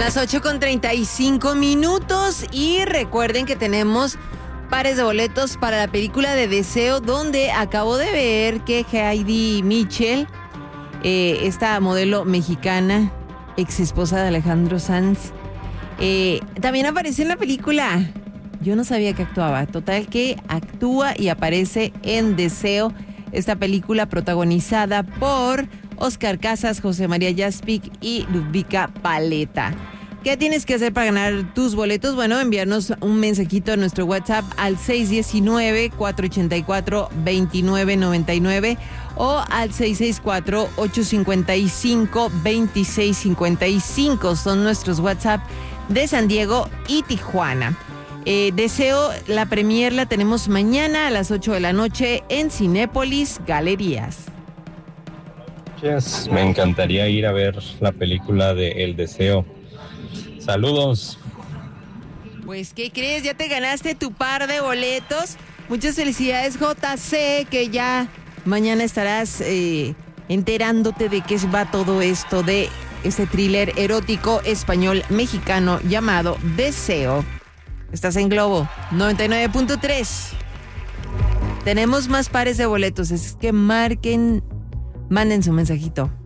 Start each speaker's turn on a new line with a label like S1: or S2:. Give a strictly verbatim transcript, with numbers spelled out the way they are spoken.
S1: las ocho con treinta y cinco minutos y recuerden que tenemos pares de boletos para la película de Deseo, donde acabo de ver que Heidi Mitchell, eh, esta modelo mexicana, ex esposa de Alejandro Sanz, eh, también aparece en la película. Yo no sabía que actuaba. Total que actúa y aparece en Deseo, esta película protagonizada por Oscar Casas, José María Jaspic y Ludvika Paleta. ¿Qué tienes que hacer para ganar tus boletos? Bueno, enviarnos un mensajito a nuestro WhatsApp al seis uno nueve, cuatro ocho cuatro, dos nueve nueve nueve o al seis seis cuatro, ocho cinco cinco, dos seis cinco cinco. Son nuestros WhatsApp de San Diego y Tijuana. Eh, Deseo, la premier la tenemos mañana a las ocho de la noche en Cinépolis Galerías.
S2: Me encantaría ir a ver la película de El Deseo. Saludos.
S1: Pues, ¿qué crees? Ya te ganaste tu par de boletos. Muchas felicidades, J C, que ya mañana estarás eh, enterándote de qué va todo esto de este thriller erótico español mexicano llamado Deseo. Estás en Globo noventa y nueve punto tres. Tenemos más pares de boletos, es que marquen, manden su mensajito.